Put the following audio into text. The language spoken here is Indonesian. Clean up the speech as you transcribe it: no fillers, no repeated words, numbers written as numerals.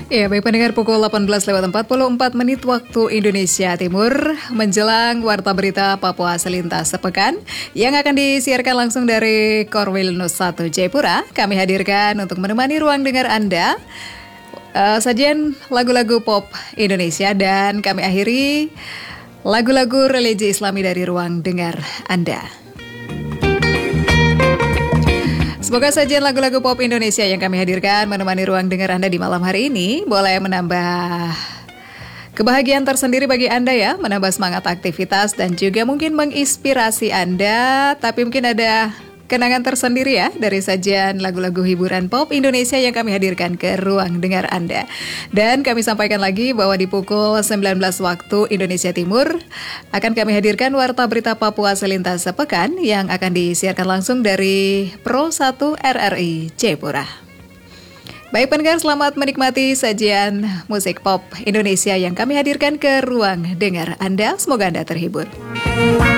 Ya, baik pendengar, pukul 18:44 waktu Indonesia Timur menjelang Warta Berita Papua Selintas Sepekan yang akan disiarkan langsung dari Korwil News 1 Jayapura. Kami hadirkan untuk menemani ruang dengar Anda sajian lagu-lagu pop Indonesia, dan kami akhiri lagu-lagu religi Islami dari ruang dengar Anda. Semoga sajian lagu-lagu pop Indonesia yang kami hadirkan menemani ruang dengar Anda di malam hari ini boleh menambah kebahagiaan tersendiri bagi Anda ya, menambah semangat aktivitas dan juga mungkin menginspirasi Anda, tapi mungkin ada kenangan tersendiri ya dari sajian lagu-lagu hiburan pop Indonesia yang kami hadirkan ke ruang dengar Anda. Dan kami sampaikan lagi bahwa di pukul 19 waktu Indonesia Timur akan kami hadirkan Warta Berita Papua Selintas Sepekan yang akan disiarkan langsung dari Pro 1 RRI Jayapura. Baik pendengar, selamat menikmati sajian musik pop Indonesia yang kami hadirkan ke ruang dengar Anda. Semoga Anda terhibur.